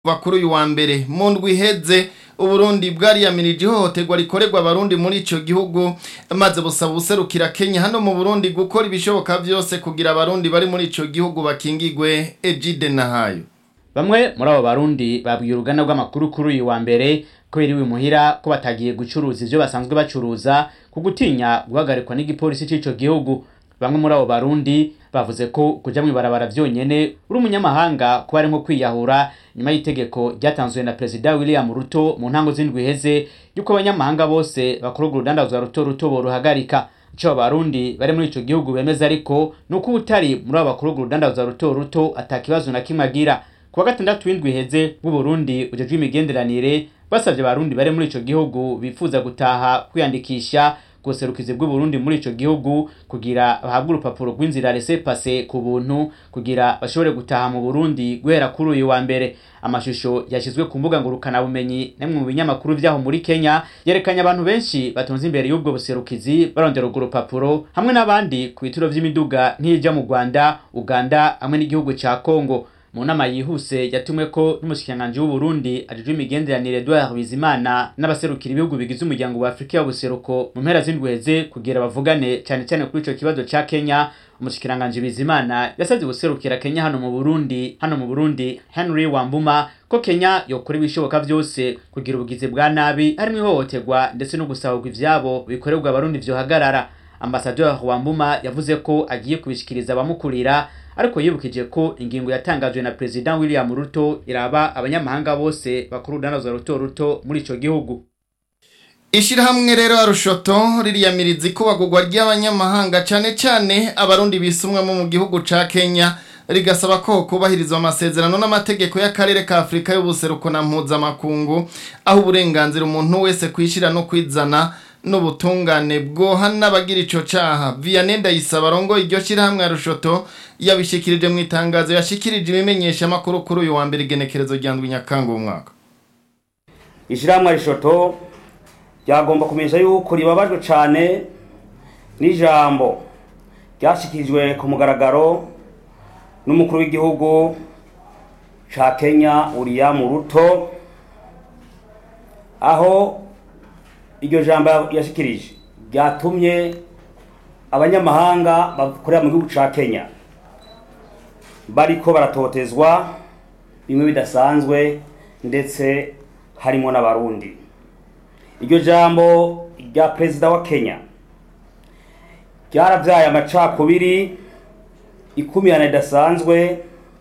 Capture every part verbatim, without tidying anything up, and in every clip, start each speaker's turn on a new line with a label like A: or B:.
A: Bakuru uyu wa mbere mu ndwi iheze Uburundi bwariyamirije ihohoterwa rikorerwa abarundi muri ico gihugu maze busaba userukira Kenya hano mu Burundi gukora ibishoboka vyose kugira abarundi bari muri ico gihugu bakingigwe. Ejide Nahayo.
B: Bamwe muri abo barundi babwiye uruganda rw'amakuru kuri uyu wa mbere ko biriwe muhira ko batagiye gucuruza ivyo basanzwe bacuruza kugutinya guhagarikwa n'igipolisi c'ico gihugu. Bamwe muri abo barundi bavuze ko kuja mwibarabara vyonyene uri umunyamahanga kuba ari nko kwiyahura nyuma y'itegeko ryatanzwe na President William Ruto mu ntango z'indwi iheze yuko abanyamahanga bose bakora urudandazwa ruto ruto boruhagarika. Ico abarundi bari muri ico gihugu bemeza ariko nuko utari muri abo bakora urudandazwa ruto ruto atakibazo na kimwe agira. Kuwa gatandatu w'indwi iheze mu Burundi ujejwe imigenderanire basavye abarundi bari muri ico gihugu bifuza gutaha kwiyandikisha guserukiza bw'u Burundi muri ico gihugu kugira bahabwe urupapuro rw'inzira laissez-passer ku buntu kugira bashobore gutaha mu Burundi guhera kuri uyu wa mbere. Amashusho yashizwe ku mbuga ngurukana bumenyi nemwe mu binyamakuru vyaho muri Kenya yerekanye abantu benshi batonze imbere y'ubwo buserukizi barondera urwo rupapuro hamwe n'abandi ku bituro vy'imiduga nk'ija mu Rwanda, Uganda hamwe n'igihugu ca Congo. Mu nama yihuse yatumwe ko n'umushikiranganje w'u Burundi ajejwe imigenderanire Edouard Bizimana n'abaserukira ibihugu bigize umuryango wa Afrika y'ubuseruko mu mpera z'indweze kugira bavugane cyane cyane kuri ico kibazo ca Kenya. Umushikiranganje Bizimana yasavye guserukira Kenya hano mu Burundi hano mu Burundi Henry Wambuma ko Kenya yokora ibishoboka vyose kugira ubugize bwa nabi harimo ihohoterwa ndetse no gusahurwa ivyabo bikorerwa abarundi vyo hagarara. Ambassadeur Wambuma yavuze ko agiye kubishikiriza abamukurira ariko yibukije ko ingingo yatangajwe na President William Ruto iraba abanyamahanga bose bakuru urudandazwa ruto ruto muri ico gihugu.
A: Ishirahamwe rero Arushoto ririyamiriza ikubagurwa ry'abanyamahanga cane cane abarundi bisumwemo mu gihugu ca Kenya rigasaba ko kubahirizwa amasezerano n'amategeko y'akarere ka Afrika y'ubuseruko na mpuzamakungu aho uburenganzira umuntu wese kwishira no kwizana n'ubutungane bwo hanabagira ico caha. Vianney Ndayisaba rongo iryo shirahamwe Arushoto yabishikirije mu itangazo yashikirije ibimenyesha makuru kuri uyu wa mbere igenekerezo rya ndwi Nyakanga umwaka.
C: Ishirahamwe Arushoto ryagomba kumenyesha yuko ribabajwe cane n'ijambo ryashikirijwe ku mugaragaro n'umukuru w'igihugu ca Kenya William Ruto, aho iryo jambo yashikirije ryatumye abanyamahanga bakorera mu gihugu ca Kenya bariko baratotezwa bimwe bidasanzwe ndetse harimo n'abarundi. Iryo jambo rya President wa Kenya ryaravyaye amacakubiri ikumirana ridasanzwe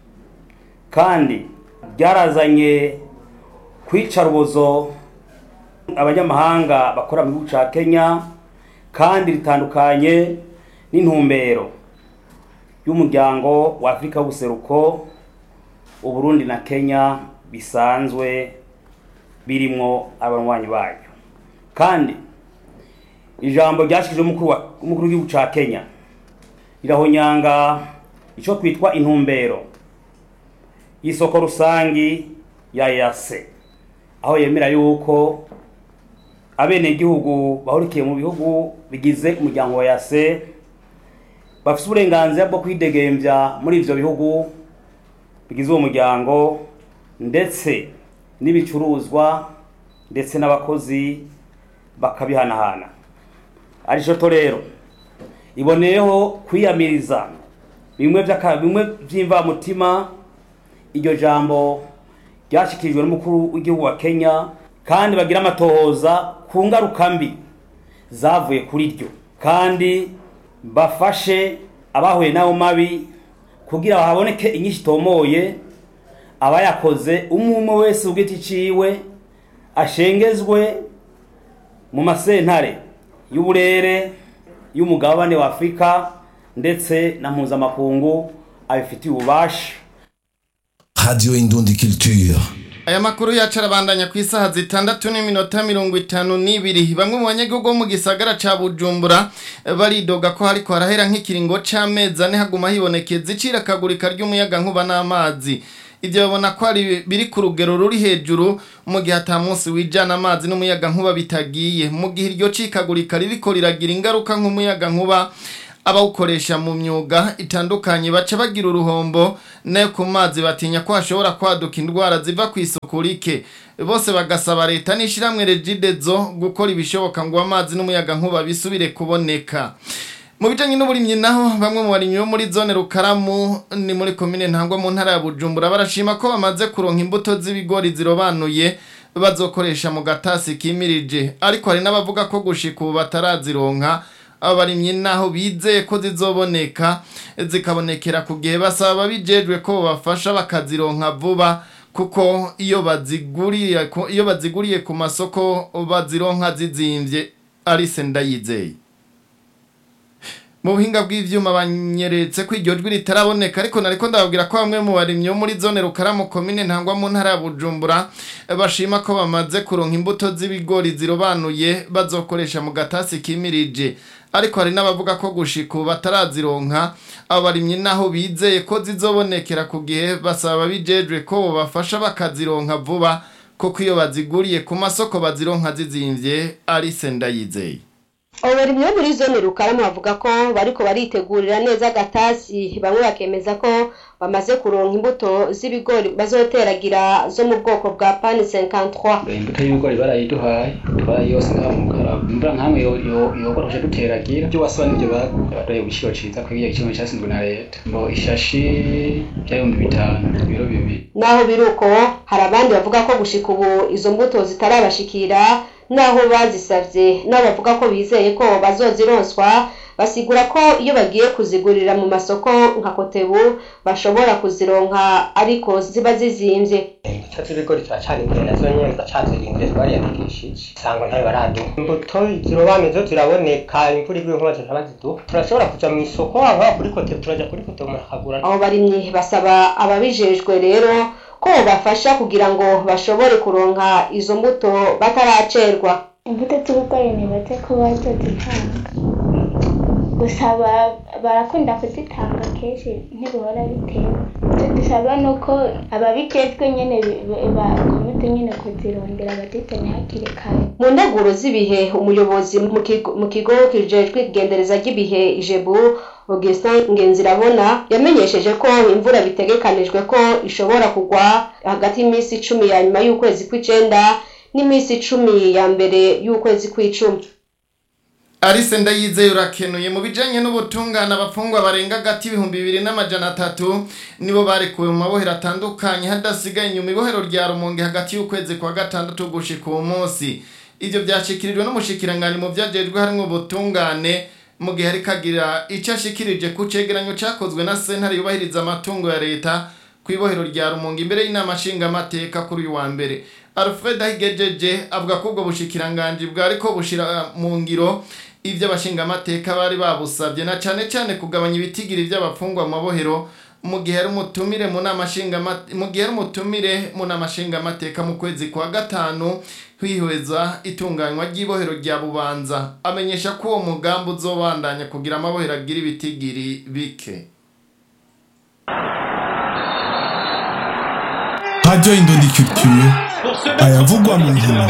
C: kandi ryarazanye kwica rubozo abanyamahanga bakora mu gihugu ca Kenya kandi ritandukanye n'intumbero y'umuryango wa Afrika y'ubuseruko u Burundi na Kenya bisanzwe birimwo abanwanyi bayo. Kandi ijambo ryashikije umukuru umukuru w'igihugu ca Kenya irahonyanga ico kwitwa intumbero y'isoko rusangi ya E A C, aho yemera yuko abene gihugu bahurikiye mu bihugu bigize umuryango wa E A C bafite uburenganzira bwo kwidegemvya muri ivyo bihugu bigize uwo muryango ndetse n'ibicuruzwa ndetse n'abakozi bakabihanahana. Arushoto rero iboneyeho kwiyamiriza bimwe vy'aka bimwe vy'imva mutima iryo jambo ryashikirijwe n'umukuru w'igihugu wa Kenya kandi bagira amatohoza ku ngaruka mbi zavuye kuri ryo kandi bafashe abahuye nawo mabi kugira haboneke inyinshi tomoye abayakoze umwe wese ugiti ciwe ashengezwe mu masentare y'uburere y'umugabane wa Afrika ndetse na mpuzamakungu abifitiye ububasha.
D: Radio Indundi Culture.
A: Aya makuru yacarabandanya ku isaha zitandatu n'iminota mirongo itanu n'ibiri. Bamwe mu banyagihugu mu gisagara ca Bujumbura baridoga ko hariko harahera nk'ikiringo c'amezi ane haguma hibonekeza iciragagurika ry'umuyaga nkuba n'amazi. Ivyo babona ko ari biri ku rugero ruri hejuru mu gihe ata munsi wijana amazi n'umuyaga nkuba bitagiye. Mu gihe iryo cikagurika ririko riragira ingaruka nk'umuyaga nkuba abawukoresha mu myuga itandukanye baca bagira uruhombo nayo ku mazi batinya ko hashobora kwaduka indwara ziva ku isuku rike bose bagasaba leta n'ishiramwe Regidezo gukora ibishoboka ngo amazi n'umuyaga nkuba bisubire kuboneka. Mu bijanye n'uburimyi naho bamwe mu barimyi bo muri zone Rukaramu ni muri komine Ntangwa mu ntara ya Bujumbura barashima ko bamaze kuronka imbuto z'ibigori zirobanuye bazokoresha mu gatasi kimirije, ariko hari n'abavuga ko gushika ubu batarazironka. Abarimyi naho bizeye ko zizoboneka zikabonekera ku gihe basaba bijejwe ko bafasha bakazironka vuba kuko iyo baziguriye iyo baziguriye ku masoko bazironka zizimvye. Alice Ndayizeye mu buhinga bw'ivyuma banyeretse ko iryo jwi ritaraboneka, ariko nariko ndababwira ko bamwe mu barimyi bo muri zone Rukaramu komine Ntangwa mu ntara ya Bujumbura bashima ko bamaze kuronka imbuto z'ibigori zirobanuye bazokoresha mu gatasi kimirije, ariko hari n'abavuga ko gushika ubu batarazironka. Abo barimyi naho bizeye ko zizobonekera ku gihe basaba bijejwe ko bafasha bakazironka vuba kuko iyo baziguriye ku masoko bazironka zizimvye. Alice Ndayizeye
E: abo barimyi bo muri zone Rukaramu bavuga ko bariko baritegurira neza agatasi, bamwe bakemeza ko bamaze kuronka imbuto z'ibigori bazoteragira zo mu bwoko bwa Pan cinquante trois.
F: Imbuto y'ibigori barayiduhaye twari yose nk'amukara mbura nkamwe yo yo yokoroshe duteragira byo wasaba n'ibyo badoye gushiro ciza ko igihe kimwe cyasindwe na leta ngo ishashi byayumbi bitanu biro bibiri.
E: Naho biruko hari abandi bavuga ko gushika ubu izo mbuto zitarabashikira naho bazisavye, n'abavuga ko bizeye ko bazozironswa. Basigura ko iyo bagiye kuzigurira mu masoko nka Kotebu bashobora kuzironka ariko ziba zizimvye.
G: Cyatsi bigori cyacari imbere nazo nyene zacatse imbere twariyandikishije sangwa ntayo baradu imbuto zirobane zo ziraboneka imvura iguye nkuba zitabazidu turashobora kuja mu isoko aho kuri Kotebu turaja kuri Kotebu murakagura.
E: Abo barimyi basaba ababijejwe rero ko bafasha kugira ngo bashobore kuronka izo mbuto bataracerwa.
H: Imbuto z'ibigori nibaze ko bazozitanga gusa barakunda kuzitanga kenshi ntibihora bitewe. Icyo dusaba ni uko ababijejwe nyene bakomeze nyene kuzirondera bazitane hakiri kare.
E: Mu nteguro z'ibihe umuyobozi mu kigo kijejwe igendereza ry'ibihe Ijebu Augustin Ngenzirabona yamenyesheje ko imvura bitegekanijwe ko ishobora kugwa hagati y'imisi icumi ya nyuma y'ukwezi kw'icenda n'imisi icumi ya mbere y'ukwezi kw'icumi.
A: Alice Ndayizeye urakenuye. Mu bijanye n'ubutungane abafungwa barenga gati ibihumbi bibiri n'amajana atatu nibo barekuwe mu mabohero atandukanye hadasigaye inyuma ibohero rya Rumonge hagati y'ukwezi kwa gatandatu gushika uwo munsi. Ivyo byashikirijwe n'umushikiranganje mu vyajejwe harimwo ubutungane mu gihe ari kagira ico ashikirije ku cegeranyo cakozwe na sentare yubahiriza amatungo ya leta ku ibohero rya Rumonge imbere y'inama nshinga amateka kuri uyu wa mbere. Alfred Ahigejeje avuga ko ubwo bushikiranganje bwariko bushira mu ngiro ivyo abashinga amateka bari babusabye na cane cane kugabanya ibitigiri by'abafungwa mu mabohero mu gihe ari umutumire mu nama nshinga mu gihe ari umutumire mu nama nshinga amateka mu kwezi kwa gatanu hwihweza itunganywa ry'ibohero rya Bubanza. Amenyesha ko uwo mugambi uzobandanya kugira amabohero agira ibitigiri bike.
D: Radio Indondi Culture ayavugwa mu nkino.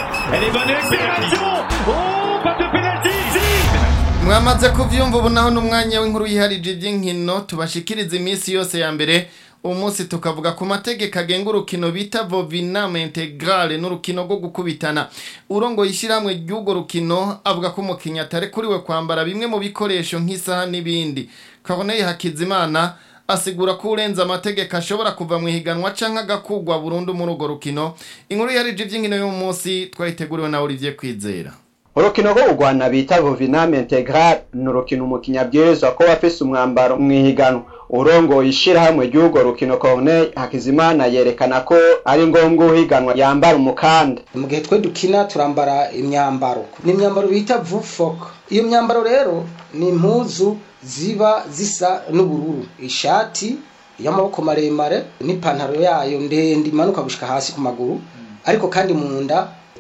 A: Mwamaze kuvyumva ubu naho n'umwanya w'inkuru yiharije iby'inkino tubashikiriza iminsi yose ya mbere. Umunsi tukavuga ku mategeko agenga urukino bita Voviname Integrale n'urukino rwo gukubitana. Urongo yishiramwe ry'ugo rukino avuga ko umukinnyi atari kuriwe kwambara bimwe mu bikoresho nk'isaha n'ibindi. Kaboneye Hakizimana asigura ko urenza amategeko ashobora kuva mu higanwa canke agakugwa burundu muri urwo rukino. Inkuru yarije ivy'inkino y'uyu munsi twayiteguriwe na Olivier Kwizera.
I: Urukino rwo kugwana bita Voviname Integrale n'urukino umukinnyi abwirizwa ko afise umwambaro mu higanwa. Urongo yishirahamwe ry'ugo rukino Corneille Hakizimana yerekana ko ari ngombwa uhiganwa yambara umukanda.
J: Mu gihe twe dukina turambara imyambaro ni imyambaro bita vufok. Iyo myambaro rero ni impuzu ziba zisa n'ubururu, ishati y'amaboko maremare n'ipantaro yayo ndende imanuka gushika hasi ku maguru, ariko kandi mu nda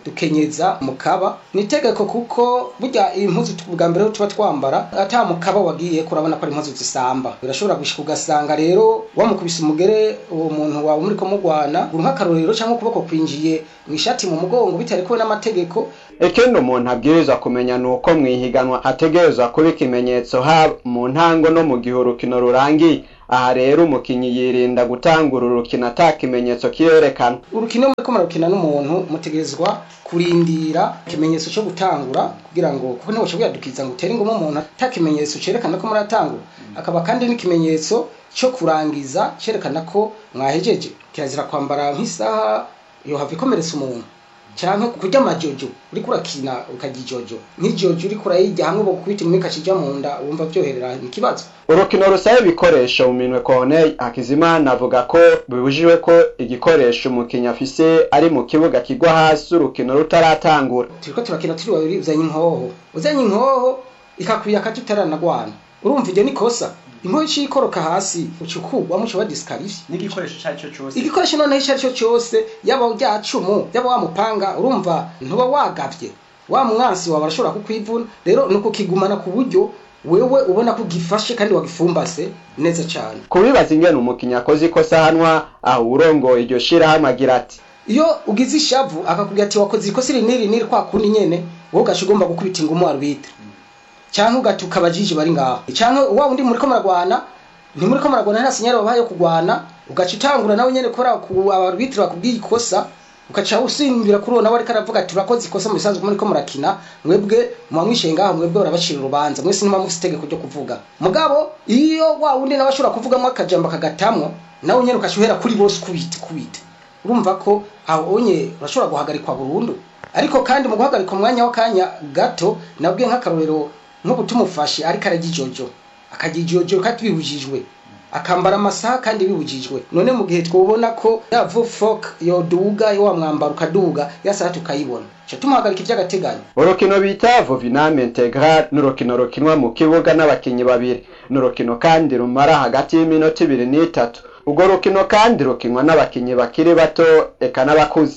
J: dukenyeza mukaba nitegeko kuko burya impuzu bwa mbere tuba twambara ata mukaba wagiye kurabona ko ari impuzu zisamba birashobora gushika ugasanga rero wamukubise umugere uwo muntu wawe muri ko mugwana urunka karorero cyangwa kuboko kwinjiye mwishati mu mugongo bitari ko n'amategeko.
I: Ekendo umuntu abwirizwa kumenya nuko mwihiganwa hategerezwa kuba ikimenyetso ha mu ntango no mu gihe urukino rurangiye. Aha rero umukinyi yirinda gutangura urukino atakimenyetso kiyerekana.
J: Urukino muri ko marukina n'umuntu mutegerezwa kurindira ikimenyetso cyo gutangura kugira ngo kuko niho cyo yadukiza ngo utere ngo umuntu atakimenyetso cerekana ko muratangura. Akaba kandi n'ikimenyetso cyo kurangiza cerekana ko mwahejeje. Kirazira kwambara nk'isaha yo have ikomeretsa umuntu cyangwa kujya majojo uri kurakina ukagijojo nk'ijojo uri kurayijya hamwe bo kwita imwe kashija mu nda wumva byoherera ikibazo.
I: Urukino rusaye ibikoresho mu minwe Corneille Hakizimana avuga ko bibujijwe ko igikoresho umukinya afise ari mu kibuga kigwa hasi urukino rutaratangura.
J: Turiko turakina turi babiri uzanye inkoho uzanye inkoho ikakwiye akatutarana urumva ije nikosa inkoho ikikoroka hasi ucukugwa muco ba disqualify
K: n'igikoresho cyaco cyose
J: igikoresho none cyaco cyose yaba ujyacumu yaba wamupanga urumva ntuba wagavye wa mwansi wawe arashobora kukwivuna rero nuko kigumana ku buryo wewe ubona ko gifashe kandi wagifumbase neza cyane.
I: Kubibaza ingene umukinya akoze ikosa hanwa aho urongo iryo shira hamwe agira ati
J: iyo ugize ishavu akakubwira ati wakoze ikosa riniri niri kwa kundi nyene wowe gashigomba gukubita ingumu arbitre cyangwa ugatuka abajiji bari ngaho cyangwa wa undi muri ko maragwana ni muri ko maragwana nta sinyaro babaye kugwana ugacitangura nawe nyene kora ku arbitre bakubwiye ikosa ukaca usimbira kuri nawe ari karavuga ati urakoze ikosa mu bisanzwe muri ko murakina mwebwe mwamwishe ngaho mwebwe urabacira urubanza mwese ntima mufitege kujyo kuvuga mugabo iyo wa undi nawe ashobora kuvuga mu akajamba kagatamwo nawe nyene ukashuhera kuri bose kubita kubita urumva ko aho onye urashobora guhagarikwa burundu. Ariko kandi mu guhagarika umwanya w'akanya gato nabwe nk'akarorero nko gutumufashe ari karagijojo akagijojo katwibujijwe akambara amasaha kandi bibujijwe none mu gihe twobona ko yavu folk yo duga yo wamwambara ukaduga yasa tukayibona cyo tumuhagarika ivy'agateganyo.
I: Urukino bita Voviname Integral n'urukino rukinwa mu kibuga n'abakinyi babiri n'urukino kandi rumara hagati y'iminota ibiri n'itatu ubwo rukino kandi rukinwa n'abakinyi bakiri bato eka n'abakuze.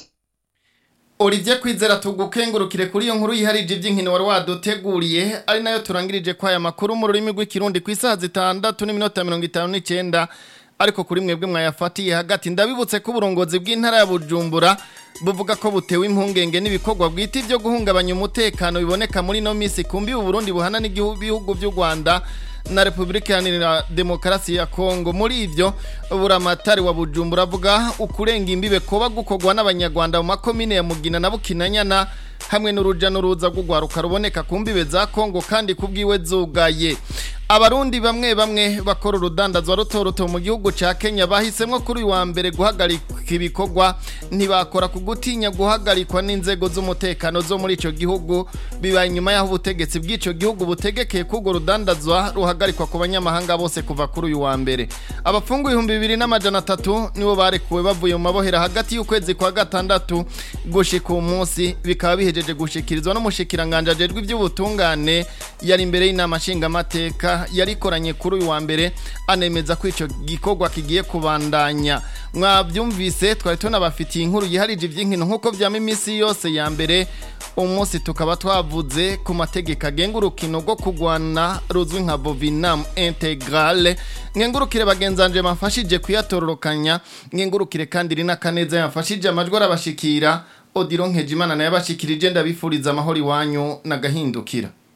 A: Olivier Kwizera tugukengurukire kuri iyo nkuru yiharije iby'inkino wari waduteguriye ari nayo turangirije kwa aya makuru mu rurimi rw'ikirundi ku isaha zitandatu n'iminota mirongo itanu n'icyenda ariko kuri mwebwe mwayafatiye hagati ndabibutse ko uburongozi bw'intara ya Bujumbura buvuga ko butewe impungenge n'ibikorwa bwite byo guhungabanya umutekano biboneka muri no misi kumbi u Burundi buhana n'igihugu by'u Rwanda na Republika Iharanira Demokarasi ya Kongo. Muri ivyo buramatari wa Bujumbura avuga ukurenga imbibe koba gukogwa n'abanyarwanda mu makomine ya Mugina na Bukinanyana hamwe n'uruja n'uruza gugwaruka ruboneka kumbibe za Kongo kandi kubwiwe zugaye. Abarundi bamwe bamwe bakora urudandazwa ruto ruto mu gihugu ca Kenya bahisemwe kuri wa mbere guhagarika ibikorwa ntibakora kugutinya guhagarikwa n'inzego z'umutekano zo muri ico gihugu bibaye nyuma yaho ubutegetsi bw'ico gihugu butegekeye kugo rudandazwa ruhagarikwa ku banyamahanga bose kuva kuri uyu wa mbere. Abafungu ibihumbi bibiri n'amajana atatu nibo barekuwe bavuye mu mabohera hagati y'ukwezi kwa gatandatu gushika umunsi bikaba bihejeje gushikirizwa n'umushikiranganje ajejwe iby'ubutungane yari imbere y'inama nshingamateka yarikoranye kuri uyu wa mbere anemeza ko ico gikorwa kigiye kubandanya. Mwabyumvise twari tunabafitiye inkuru yiharije iby'inkino nkuko vyama imisi yose ya mbere umunsi tukaba twavuze ku mategeko agenga urukino rwo kugwana ruzwi nka Voviname Integral. Ngengurukire bagenzanje mafashije kuyatororokanya ngengurukire kandi rina kaneza yafashije amajwi arabashikira Odilon Nkejimana naye abashikirije ndabifuriza amahoro iwanyu na gahindukira.